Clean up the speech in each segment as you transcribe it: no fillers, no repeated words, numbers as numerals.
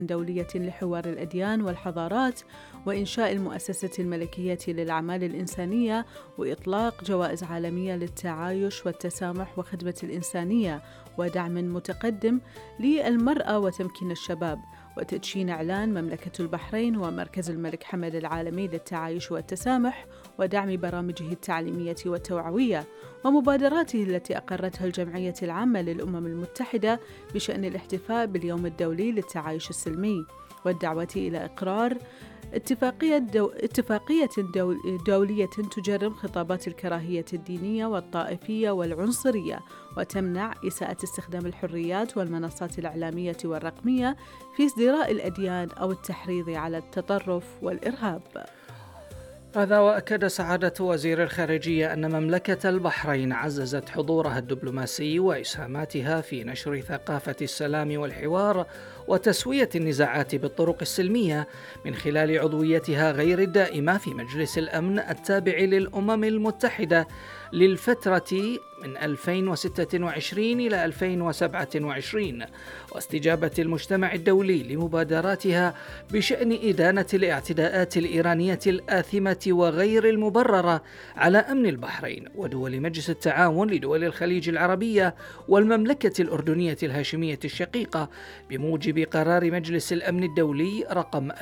دولية لحوار الأديان والحضارات، وإنشاء المؤسسة الملكية للأعمال الإنسانية، وإطلاق جوائز عالمية للتعايش والتسامح وخدمة الإنسانية، ودعم متقدم للمرأة وتمكين الشباب، وتدشين إعلان مملكة البحرين ومركز الملك حمد العالمي للتعايش والتسامح، ودعم برامجه التعليمية والتوعوية، ومبادراته التي أقرتها الجمعية العامة للأمم المتحدة بشأن الاحتفاء باليوم الدولي للتعايش السلمي، والدعوة إلى إقرار اتفاقية دولية تجرم خطابات الكراهية الدينية والطائفية والعنصرية، وتمنع إساءة استخدام الحريات والمنصات الإعلامية والرقمية في ازدراء الأديان أو التحريض على التطرف والإرهاب. هذا وأكد سعادة وزير الخارجية أن مملكة البحرين عززت حضورها الدبلوماسي وإسهاماتها في نشر ثقافة السلام والحوار وتسوية النزاعات بالطرق السلمية من خلال عضويتها غير الدائمة في مجلس الأمن التابع للأمم المتحدة للفترة من 2026 إلى 2027، واستجابة المجتمع الدولي لمبادراتها بشأن إدانة الاعتداءات الإيرانية الآثمة وغير المبررة على أمن البحرين ودول مجلس التعاون لدول الخليج العربية والمملكة الأردنية الهاشمية الشقيقة، بموجب قرار مجلس الأمن الدولي رقم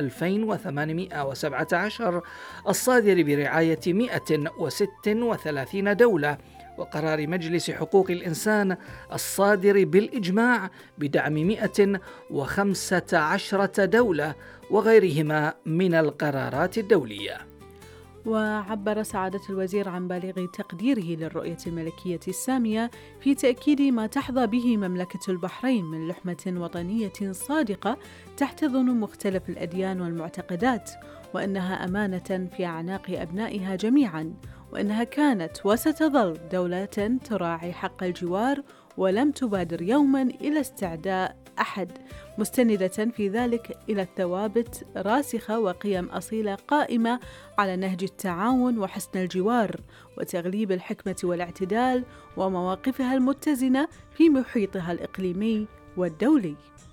2817 الصادر برعاية 136 دولة، وقرار مجلس حقوق الإنسان الصادر بالإجماع بدعم 115 دولة وغيرهما من القرارات الدولية. وعبر سعادة الوزير عن بالغ تقديره للرؤية الملكية السامية في تأكيد ما تحظى به مملكة البحرين من لحمة وطنية صادقة تحتضن مختلف الأديان والمعتقدات، وأنها أمانة في أعناق أبنائها جميعاً، وأنها كانت وستظل دولة تراعي حق الجوار ولم تبادر يوماً إلى استعداء أحد، مستندة في ذلك إلى الثوابت راسخة وقيم أصيلة قائمة على نهج التعاون وحسن الجوار وتغليب الحكمة والاعتدال، ومواقفها المتزنة في محيطها الإقليمي والدولي.